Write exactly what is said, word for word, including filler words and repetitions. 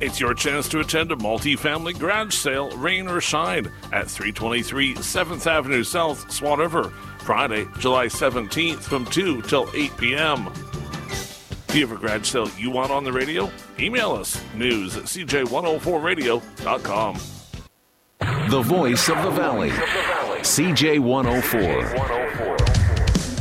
It's your chance to attend a multi-family garage sale, rain or shine, at three twenty-three seventh Avenue South, Swan River, Friday, July seventeenth from two till eight p.m. Do you have a garage sale you want on the radio? Email us, news at c j one oh four radio dot com. The voice of the valley, C J one oh four.